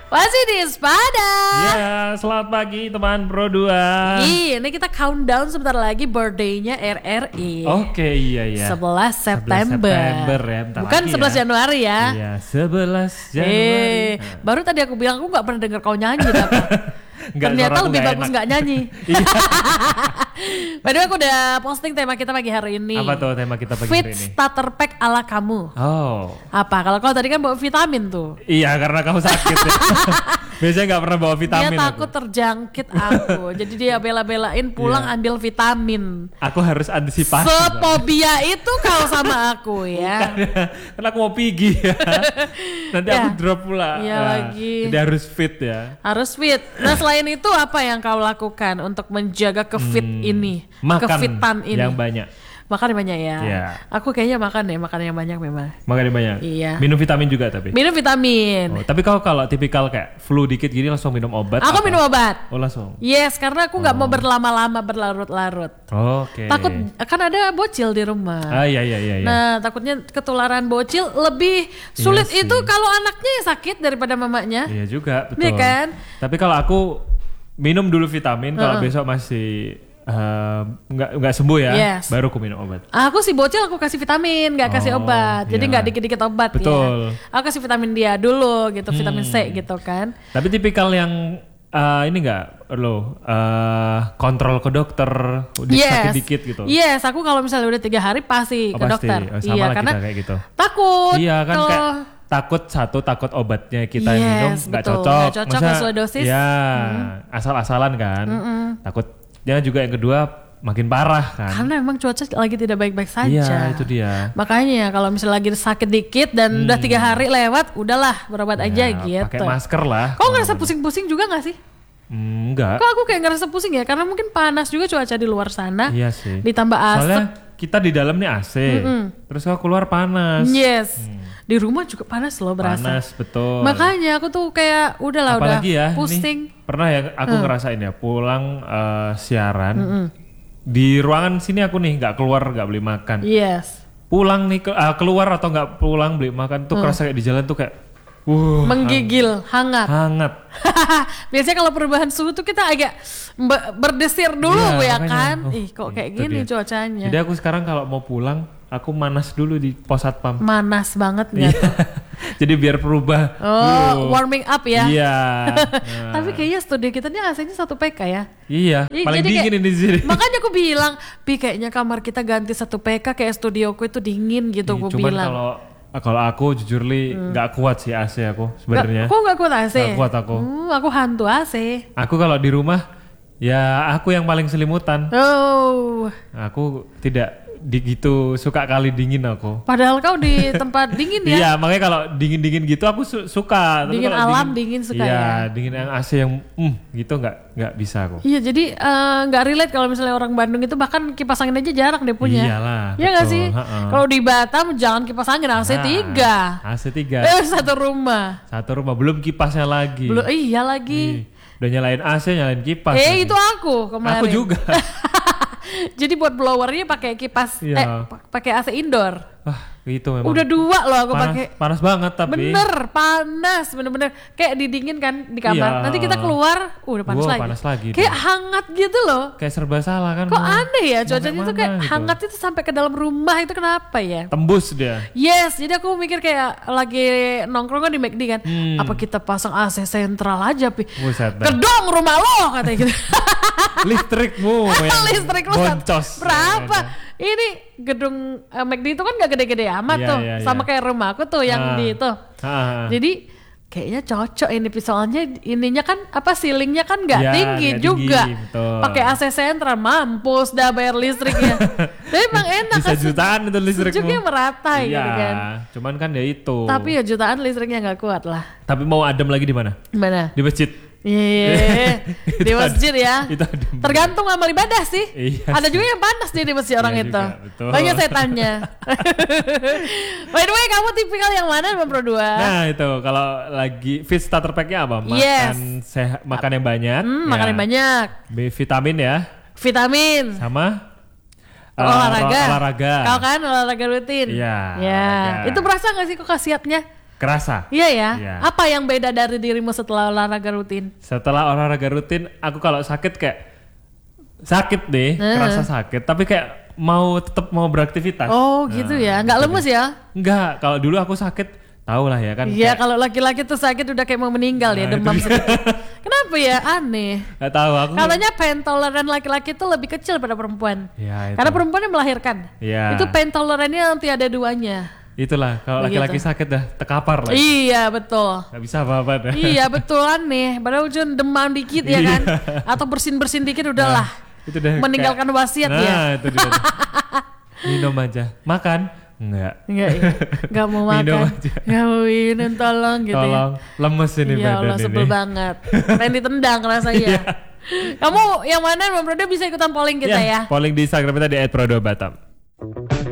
Masih di Sepada. Ya, selamat pagi teman Pro 2. Ini kita countdown sebentar lagi birthday-nya RRI. Oke, iya. 11 September. Ya, bentar bukan lagi 11 Januari ya. Iya, 11 Januari. Baru tadi aku bilang aku gak pernah dengar kau nyanyi apa. Ternyata lebih bagus gak nyanyi. By the way, aku udah posting tema kita pagi hari ini. Apa tuh tema kita pagi Fit hari ini? starter pack ala kamu. Oh. Apa? Kalau kau tadi kan bawa vitamin tuh. Iya, karena kamu sakit ya. Biasanya gak pernah bawa vitamin. Dia takut terjangkit aku. Jadi dia bela-belain pulang ambil vitamin. Aku harus antisipasi. Sephobia itu kau sama aku ya. Karena aku mau pergi ya. Nanti aku drop pula. Iya lagi. Jadi harus fit ya. Harus fit. Nah selain itu apa yang kau lakukan untuk menjaga kefit ini? Makan kefitan ini. yang banyak. Makan yang banyak ya. Yeah. Aku kayaknya makan yang banyak memang. Makan yang banyak. Iya. Minum vitamin juga tapi. Minum vitamin. Oh, tapi kalau tipikal kayak flu dikit gini langsung minum obat. Aku apa? minum obat. Oh langsung. Yes, karena aku nggak mau berlama-lama berlarut-larut. Oke. Takut kan ada bocil di rumah. Iya. Nah, takutnya ketularan bocil lebih sulit Iya itu sih. kalau anaknya yang sakit daripada mamanya. Iya juga, betul. Iya kan? Tapi kalau aku minum dulu vitamin, kalau besok masih nggak sembuh ya, Yes. baru aku minum obat. Aku si bocil aku kasih vitamin, nggak kasih obat. Jadi iya. nggak dikit-dikit obat Betul. ya. Aku kasih vitamin dia dulu gitu, vitamin C gitu kan. Tapi tipikal yang ini nggak lo kontrol ke dokter sakit dikit gitu. Yes, aku kalau misalnya udah 3 hari pasti ke pasti. dokter. Sama Iya, lah karena kita kayak gitu. takut. Iya kan kalau kayak takut obatnya kita minum nggak betul. cocok. Nggak cocok sesuai dosis. Ya, asal-asalan kan. Takutnya juga yang kedua makin parah kan. Karena emang cuaca lagi tidak baik-baik saja. Iya, itu dia. Makanya kalau misalnya lagi sakit dikit dan udah 3 hari lewat, udahlah berobat aja gitu. Pakai masker lah. Kau ngerasa pusing-pusing juga gak sih? Enggak. Kok aku kayak ngerasa pusing ya? Karena mungkin panas juga cuaca di luar sana. Iya sih. Ditambah asap. Soalnya kita di dalam nih AC. Terus kalau keluar panas. Yes. Di rumah juga panas loh berasa. Panas, betul. Makanya aku tuh kayak udahlah Apalagi udah ya, pusing. Nih, pernah ya aku ngerasain ya pulang siaran. Di ruangan sini aku nih nggak keluar, nggak beli makan. Yes. Pulang nih keluar atau nggak pulang beli makan tuh kerasa kayak di jalan tuh kayak menggigil, hangat. hangat. Biasanya kalau perubahan suhu tuh kita agak berdesir dulu ya makanya. kan. Kok kayak Itu gini dia. cuacanya. Jadi aku sekarang kalau mau pulang aku manas dulu di pos satpam. Manas banget Iya. nggak tuh? Jadi biar berubah. Warming up ya. Iya. Tapi kayaknya studio kita ini AC-nya 1 PK ya. Iya, paling Jadi dingin kayak- ini di sini. Makanya aku bilang, kayaknya kamar kita ganti 1 PK kayak studioku itu dingin gitu aku Cuman bilang. kalau aku jujur nggak kuat sih AC aku sebenarnya. Kok nggak kuat AC? Nggak kuat aku. Aku hantu AC. Aku kalau di rumah ya aku yang paling selimutan. Oh, Aku tidak gitu suka kali dingin aku. padahal kau di tempat dingin ya? Iya, makanya kalau dingin-dingin gitu aku suka. Tapi Dingin kalau alam, dingin suka iya, ya? dingin yang AC yang gitu nggak bisa aku. Iya, jadi nggak relate kalau misalnya orang Bandung itu bahkan kipas angin aja jarang dia punya. Iyalah. Iya nggak betul, sih? ha-ha. Kalau di Batam jangan kipas angin AC 3. AC 3. Satu rumah. Satu rumah belum kipasnya lagi. Belum, iya lagi. Udah nyalain AC, nyalain kipas. lagi. Itu aku kemarin. Aku juga. Jadi buat blowernya pakai kipas, Iya. pakai AC indoor. Wah, gitu memang. Udah 2 loh aku pakai. Panas banget tapi. Bener, panas, bener-bener kayak didingin kan di kamar. Iya. Nanti kita keluar, udah panas Wow, lagi. panas lagi Kayak hangat gitu loh. Kayak serba salah kan. Kok mau- aneh ya mau cuacanya tuh kayak mana gitu. hangat itu sampai ke dalam rumah itu kenapa ya? Tembus dia. Yes, jadi aku mikir kayak lagi nongkrong kan di McD kan. Apa kita pasang AC sentral aja, Pi? Buset dah. Kedong rumah lo katanya gitu. Listrikmu yang Listrik lu boncos. berapa? Ini gedung McD itu kan gak gede-gede amat Iya, tuh. iya, Sama iya. kayak rumahku tuh yang di itu. Jadi kayaknya cocok ini soalnya ininya kan ceilingnya kan nggak Iya, tinggi nggak juga. tinggi, betul. Pakai AC sentral mampus dah bayar listriknya. Tapi emang enak Bisa jutaan itu listrikmu. sejuknya merata Iya, gitu kan. cuman kan ya itu. Tapi ya jutaan listriknya nggak kuat lah. Tapi mau adem lagi di mana? Gimana? Di masjid. Iya, di Itu masjid ya. itu adem. Tergantung amal ibadah sih. Iya Ada sih. juga yang panas nih di masjid orang Iya itu. juga, betul. Banyak setannya. By the way, kamu tipikal yang mana Bang Pro 2? Nah itu kalau lagi fit starter packnya apa? Makan Yes. sehat, makan yang banyak. Makan yang banyak. B vitamin ya, Vitamin. sama Olahraga. olahraga. Kau kan olahraga rutin. Iya, Ya. olahraga. Itu berasa gak sih kok khasiatnya? Kerasa. Iya ya. Iya. Apa yang beda dari dirimu setelah olahraga rutin? Setelah olahraga rutin, aku kalau sakit kayak sakit deh, kerasa sakit. Tapi kayak tetap mau beraktivitas. Oh gitu ya, nggak lemes ya? Enggak, kalau dulu aku sakit, tau lah ya kan. Iya, kalau laki-laki tuh sakit udah kayak mau meninggal ya, demam sedikit. Kenapa ya? Aneh. Gak tahu aku. Katanya pain tolerant laki-laki itu lebih kecil pada perempuan. Ya, itu. Karena perempuan yang melahirkan. Ya. Itu pain tolerantnya nanti ada duanya. Itulah, kalau laki-laki sakit dah tekapar lah. Iya betul. Gak bisa apa-apa dah. Iya betul, aneh. Padahal cuma demam dikit ya kan, atau bersin-bersin dikit udahlah. Itu dah meninggalkan wasiat ya. Nah itu dia. Minum aja. Makan? Enggak ya. Enggak mau makan. Enggak mau minum, tolong gitu. Tolong. Lemes ini badan ini. Ya Allah, sebel banget. Pengen ditendang rasanya. Kamu yang mana, Bang Prodo, bisa ikutan polling kita ya? Polling di Instagram kita di @prodobatam.